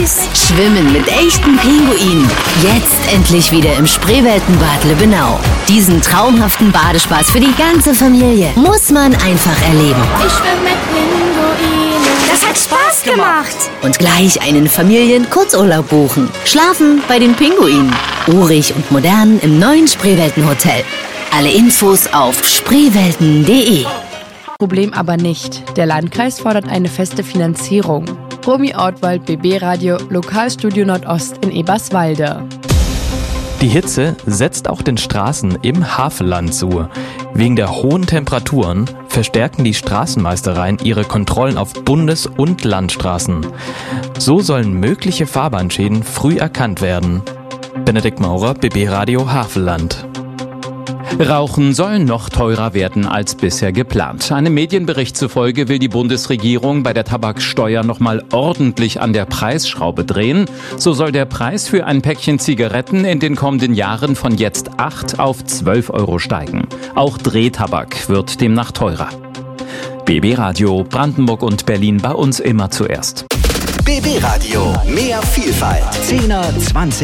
süß. Schwimmen mit echten Pinguinen. Jetzt endlich wieder im Spreeweltenbad Lübbenau. Diesen traumhaften Badespaß für die ganze Familie muss man einfach erleben. Ich schwimme mit Pinguinen. Das hat Spaß gemacht. Und gleich einen Familien-Kurzurlaub buchen. Schlafen bei den Pinguinen. Urig und modern im neuen Spreeweltenhotel. Alle Infos auf spreewelten.de. Problem aber nicht. Der Landkreis fordert eine feste Finanzierung. Romy Ortwald, BB Radio, Lokalstudio Nordost in Eberswalde. Die Hitze setzt auch den Straßen im Havelland zu. Wegen der hohen Temperaturen verstärken die Straßenmeistereien ihre Kontrollen auf Bundes- und Landstraßen. So sollen mögliche Fahrbahnschäden früh erkannt werden. Benedikt Maurer, BB Radio Havelland. Rauchen soll noch teurer werden als bisher geplant. Einem Medienbericht zufolge will die Bundesregierung bei der Tabaksteuer nochmal ordentlich an der Preisschraube drehen. So soll der Preis für ein Päckchen Zigaretten in den kommenden Jahren von jetzt 8 auf 12 Euro steigen. Auch Drehtabak wird demnach teurer. BB Radio, Brandenburg und Berlin, bei uns immer zuerst. BB Radio, mehr Vielfalt. 10er, 20